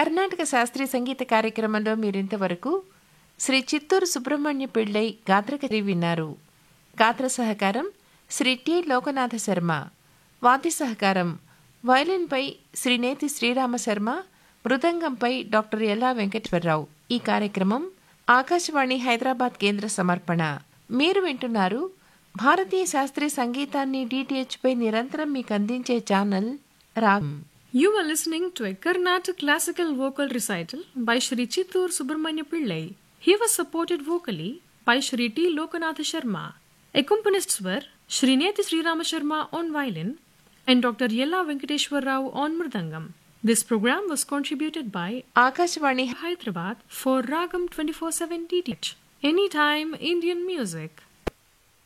కర్ణాటక శాస్త్రీయ సంగీత కార్యక్రమంలో మీరింతవరకు శ్రీ చిత్తూరు సుబ్రహ్మణ్య పిళ్ళై గాత్రకచేరి విన్నారు. గాత్ర సహకారం శ్రీ టి లోకనాథ శర్మ. వాద్య సహకారం వయలిన్పై శ్రీనేతి శ్రీరామ శర్మ, మృదంగంపై డాక్టర్ ఎల్లా వెంకటేశ్వరరావు. ఈ కార్యక్రమం ఆకాశవాణి హైదరాబాద్ కేంద్ర సమర్పణ. మీరు వింటున్నారు భారతీయ శాస్త్రీయ సంగీతాన్ని DTH పై నిరంతరం మీకు అందించే ఛానల్ రాగం. You are listening to a Carnatic classical vocal recital by Shri Chittur Subramanya Pillai. He was supported vocally by Shri T. Lokanatha Sharma. Accompanists were Shri Neti Sri Rama Sharma on violin and Dr. Yella Venkateshwar Rao on mridangam. This program was contributed by Akashvani Hyderabad for Ragam 24/7 DTH. Anytime Indian music.